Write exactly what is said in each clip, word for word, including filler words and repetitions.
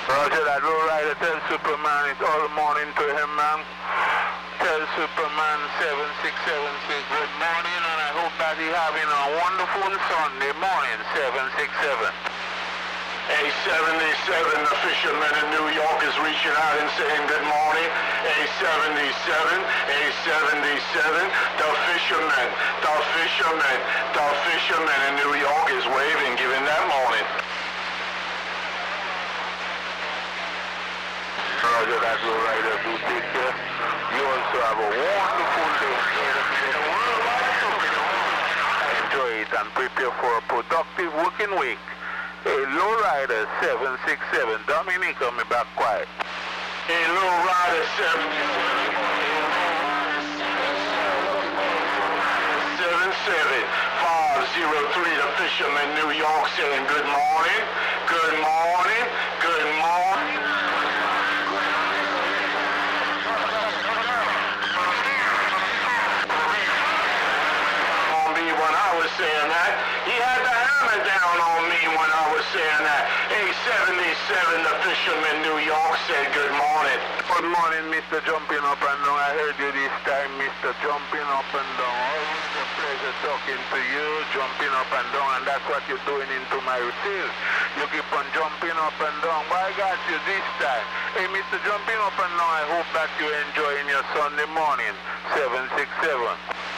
Roger that, Low Rider, tell Superman it's all morning to him, man. Tell Superman seven six seven says good morning, and I hope that he's having a wonderful Sunday morning, seven six seven. A seventy-seven, the fisherman in New York is reaching out and saying good morning. A seventy-seven, A seventy-seven, the fisherman, the fisherman, the fisherman in New York is waving, giving that morning. Roger that, Low Rider, do take care. You also have a wonderful day. Enjoy it and prepare for a productive working week. Hey, Low Rider seven six seven, Dominica, me back quiet. Hey, Low Rider seven seven five zero three, the fisherman New York saying good morning, good morning, good morning. On me when I was saying that, he had the hammer down on me when I was saying that. A seventy-seven, the fisherman New York said good morning. Good morning, Mister Jumping Up and Down. I heard you this time, Mister Jumping Up and Down. Always a pleasure talking to you, jumping up and down, and that's what you're doing into my receive. You keep on jumping up and down, but I got you this time. Hey, Mister Jumping Up and Down, I hope that you're enjoying your Sunday morning, seven six seven.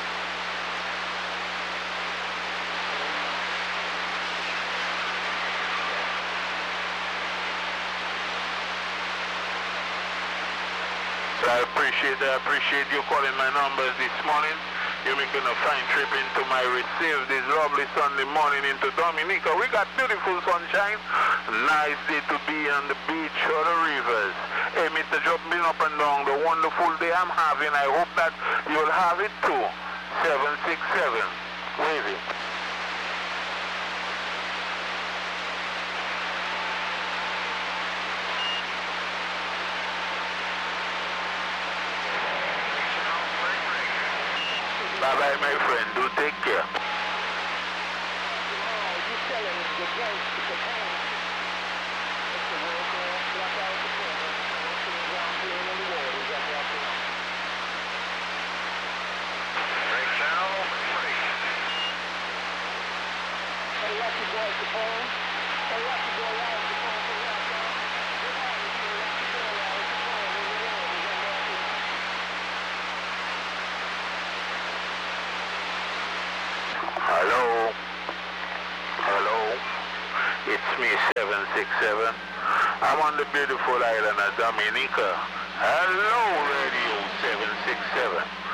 I appreciate I appreciate you calling my numbers this morning. You're making a fine trip into my receive this lovely Sunday morning into Dominica. We got beautiful sunshine, nice day to be on the beach or the rivers. Hey, Mister Jumping Up and Down, the wonderful day I'm having, I hope that you'll have it too. seven six seven, waving. Bye-bye, my friend. Do take care. Hello? Hello? It's me, seven six seven. I'm on the beautiful island of Dominica. Hello, Radio seven six seven.